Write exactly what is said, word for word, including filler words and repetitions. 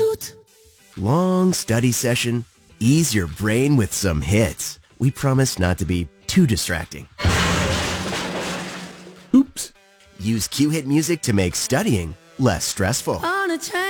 Toot. Long study session? Ease your brain with some hits. We promise not to be too distracting. Oops. Use Q-Hit music to make studying less stressful. On a train.